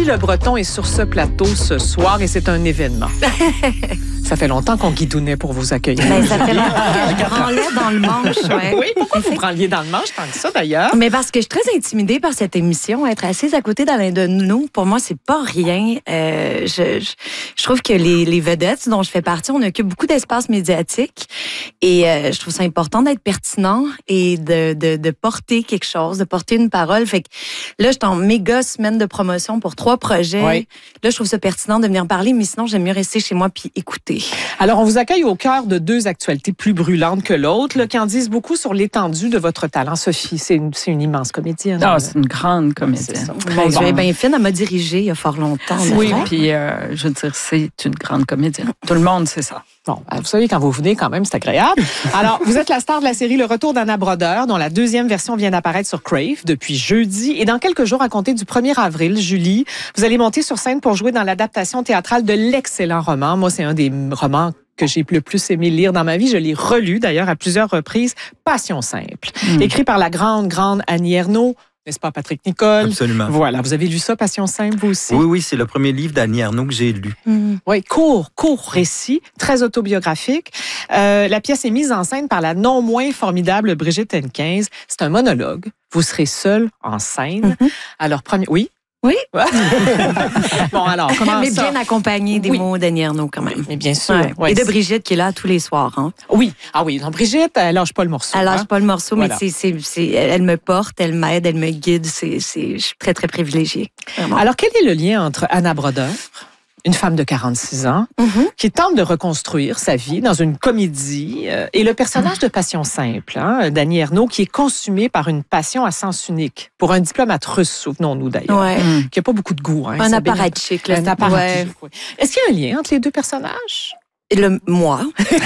Julie Le Breton est sur ce plateau ce soir et c'est un événement. Ça fait longtemps qu'on guidounait pour vous accueillir. Ben, ça fait longtemps que je branlais dans le manche. Ouais. Oui, pourquoi vous branliez dans le manche tant que ça d'ailleurs? Mais parce que je suis très intimidée par cette émission. Être assise à côté d'Alain Deneau, pour moi, c'est pas rien. Je trouve que les vedettes dont je fais partie, on occupe beaucoup d'espace médiatique. Et je trouve ça important d'être pertinent et de porter quelque chose, de porter une parole. Fait que là, je suis en méga semaine de promotion pour 3 projets. Oui. Là, je trouve ça pertinent de venir parler, mais sinon, j'aime mieux rester chez moi puis écouter. Alors, on vous accueille au cœur de 2 actualités plus brûlantes que l'autre, là, qui en disent beaucoup sur l'étendue de votre talent. Sophie, c'est une immense comédienne. Ah, c'est une grande comédienne. Je vais bien fine, elle m'a dirigée il y a fort longtemps. Oui, puis je veux dire, c'est une grande comédienne. Tout le monde sait ça. Bon, vous savez, quand vous venez, quand même, c'est agréable. Alors, vous êtes la star de la série Le Retour d'Anna Brodeur, dont la 2e version vient d'apparaître sur Crave depuis jeudi. Et dans quelques jours, à compter du 1er avril, Julie, vous allez monter sur scène pour jouer dans l'adaptation théâtrale de l'excellent roman. Moi, c'est un des romans que j'ai le plus aimé lire dans ma vie. Je l'ai relu, d'ailleurs, à plusieurs reprises. Passion simple. Écrit par la grande Annie Ernaux. N'est-ce pas, Patrick Nicole? Absolument. Voilà, vous avez lu ça, Passion simple, vous aussi? Oui, c'est le premier livre d'Annie Ernaux que j'ai lu. Oui, court récit, très autobiographique. La pièce est mise en scène par la non moins formidable Brigitte Henquins. C'est un monologue. Vous serez seul en scène. Alors, Oui? Oui. Bon, alors, comment mais ça? bien accompagné des mots d'Annie Ernaux, quand même. Mais bien sûr. Ouais. Ouais, et de Brigitte qui est là tous les soirs. Hein. Oui. Ah oui, donc Brigitte, elle lâche pas le morceau. Elle lâche pas le morceau, Voilà. mais elle me porte, elle m'aide, elle me guide. Je suis très, très privilégiée. Vraiment. Alors, quel est le lien entre Anna Brodeur, une femme de 46 ans, qui tente de reconstruire sa vie dans une comédie, et le personnage de Passion simple, d'Annie Ernaux, qui est consumé par une passion à sens unique. Pour un diplomate russe, souvenons-nous d'ailleurs, Ouais. qui n'a pas beaucoup de goût. Un apparatchik. Un apparatchik, Ouais. oui. Est-ce qu'il y a un lien entre les 2 personnages? Moi.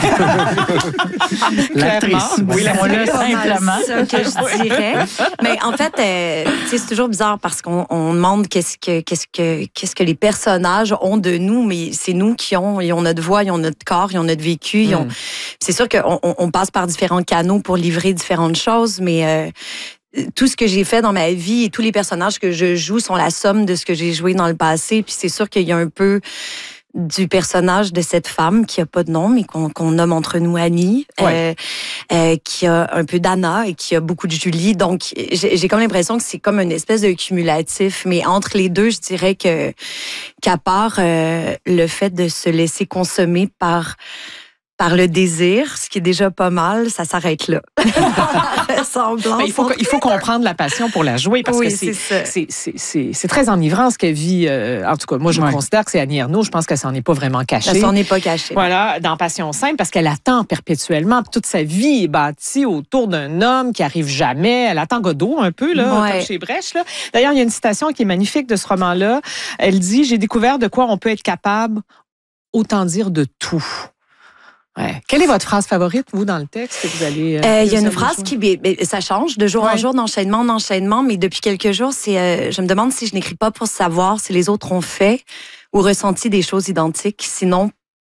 L'actrice. Oui, C'est simplement. ça que je dirais. Mais en fait, c'est toujours bizarre parce qu'on demande qu'est-ce que les personnages ont de nous, mais c'est nous ils ont notre voix, ils ont notre corps, ils ont notre vécu. C'est sûr qu'on passe par différents canaux pour livrer différentes choses, mais tout ce que j'ai fait dans ma vie et tous les personnages que je joue sont la somme de ce que j'ai joué dans le passé. Puis c'est sûr qu'il y a un peu du personnage de cette femme qui a pas de nom, mais qu'on nomme entre nous Annie, qui a un peu d'Anna et qui a beaucoup de Julie. Donc, j'ai comme l'impression que c'est comme une espèce de cumulatif. Mais entre les deux, je dirais qu'à part le fait de se laisser consommer par le désir, ce qui est déjà pas mal, ça s'arrête là. Il faut comprendre la passion pour la jouer parce que c'est très enivrant ce qu'elle vit. En tout cas, moi, je considère que c'est Annie Ernaux. Je pense qu'elle s'en est pas vraiment cachée. Elle s'en est pas cachée. Voilà, dans Passion simple, parce qu'elle attend perpétuellement. Toute sa vie est bâtie autour d'un homme qui arrive jamais. Elle attend Godot un peu, là, comme chez Brèche. Là. D'ailleurs, il y a une citation qui est magnifique de ce roman-là. Elle dit « J'ai découvert de quoi on peut être capable, autant dire de tout ». Ouais. Quelle est votre phrase favorite, vous, dans le texte que vous allez... Il y a une phrase ça change de jour en jour, d'enchaînement en enchaînement, mais depuis quelques jours, je me demande si je n'écris pas pour savoir si les autres ont fait ou ressenti des choses identiques, sinon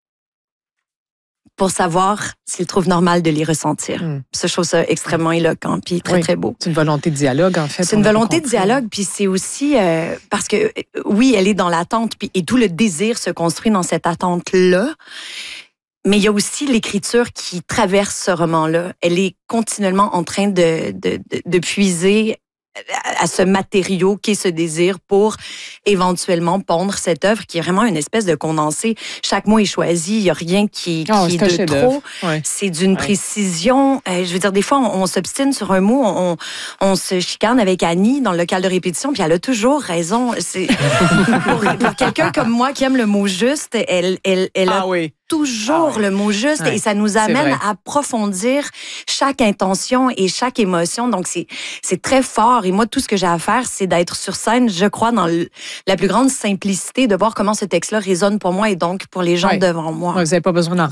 pour savoir s'ils trouvent normal de les ressentir. Ça, je trouve ça extrêmement éloquent, puis très, très beau. C'est une volonté de dialogue, en fait. C'est une volonté de dialogue, puis c'est aussi parce que, oui, elle est dans l'attente, et tout le désir se construit dans cette attente-là. Mais il y a aussi l'écriture qui traverse ce roman-là. Elle est continuellement en train de puiser à ce matériau qu'est ce désir pour éventuellement pondre cette œuvre qui est vraiment une espèce de condensé. Chaque mot est choisi, il n'y a rien qui est de trop. Ouais. C'est d'une précision. Je veux dire, des fois, on s'obstine sur un mot, on se chicane avec Annie dans le local de répétition, puis elle a toujours raison. Pour quelqu'un comme moi qui aime le mot juste, elle a toujours le mot juste et ça nous amène à approfondir chaque intention et chaque émotion. Donc, c'est très fort. Et moi, tout ce que j'ai à faire, c'est d'être sur scène, je crois, dans la plus grande simplicité, de voir comment ce texte-là résonne pour moi et donc pour les gens devant moi. Vous n'avez pas besoin d'en